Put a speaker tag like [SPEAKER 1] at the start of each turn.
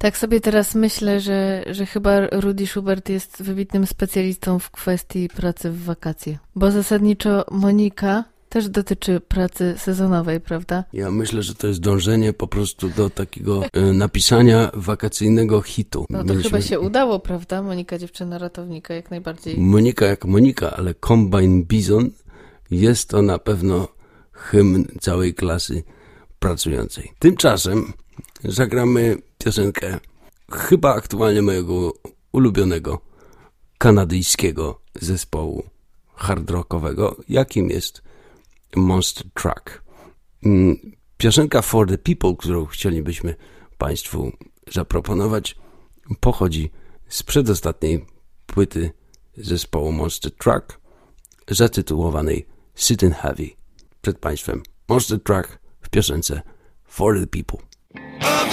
[SPEAKER 1] Tak sobie teraz myślę, że chyba Rudy Schubert jest wybitnym specjalistą w kwestii pracy w wakacje. Bo zasadniczo Monika też dotyczy pracy sezonowej, prawda?
[SPEAKER 2] Ja myślę, że to jest dążenie po prostu do takiego napisania wakacyjnego hitu.
[SPEAKER 1] No to chyba się udało, prawda? Monika, dziewczyna ratownika, jak najbardziej.
[SPEAKER 2] Monika jak Monika, ale Combine Bison jest to na pewno hymn całej klasy pracującej. Tymczasem zagramy piosenkę chyba aktualnie mojego ulubionego kanadyjskiego zespołu hard rockowego, jakim jest Monster Truck. Piosenka For the People, którą chcielibyśmy Państwu zaproponować, pochodzi z przedostatniej płyty zespołu Monster Truck zatytułowanej Sittin' Heavy. Przed Państwem Monster Truck w piosence For the People.